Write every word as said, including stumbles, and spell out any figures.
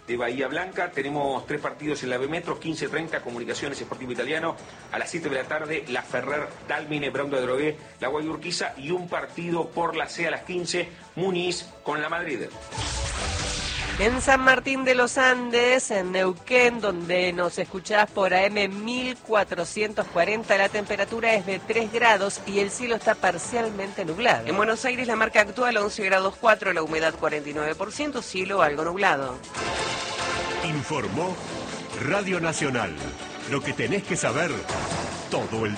de Bahía Blanca. Tenemos tres partidos en la B Metro, quince treinta, Comunicaciones Sportivo Italiano. A las siete de la tarde, La Ferrer, Dálmine, Brown de Drogué, La Guayurquiza. Y un partido por la C a las quince, Muniz con la Madrid. En San Martín de los Andes, en Neuquén, donde nos escuchás por A M mil cuatrocientos cuarenta, la temperatura es de tres grados y el cielo está parcialmente nublado. En Buenos Aires la marca actual once grados cuatro, la humedad cuarenta y nueve por ciento, cielo algo nublado. Informó Radio Nacional. Lo que tenés que saber todo el